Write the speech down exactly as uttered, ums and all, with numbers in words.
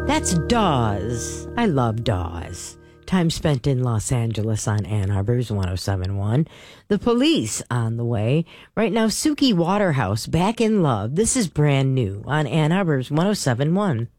That's Dawes. I love Dawes. Time spent in Los Angeles on Ann Arbor's one oh seven point one. The Police on the way. Right now, Suki Waterhouse, Back in Love. This is brand new on Ann Arbor's one oh seven point one.